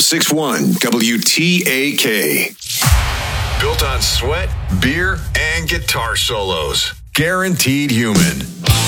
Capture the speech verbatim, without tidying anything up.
six one W T A K. Built on sweat, beer, and guitar solos. Guaranteed Human.